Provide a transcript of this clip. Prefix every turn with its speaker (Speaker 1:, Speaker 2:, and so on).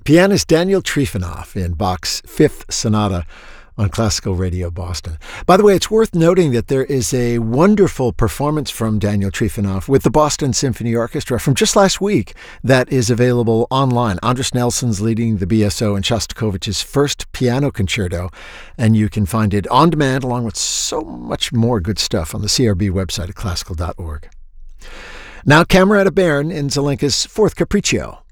Speaker 1: Pianist Daniel Trifonov in Bach's Fifth Sonata on Classical Radio Boston. By the way, it's worth noting that there is a wonderful performance from Daniel Trifonov with the Boston Symphony Orchestra from just last week that is available online. Andras Nelson's leading the BSO and Shostakovich's first piano concerto, and you can find it on demand along with so much more good stuff on the CRB website at classical.org. Now Camerata Bairn in Zelenka's Fourth Capriccio.